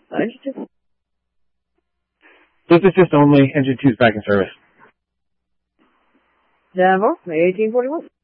92. This assist only. Engine 2 is back in service. Denver, 1841.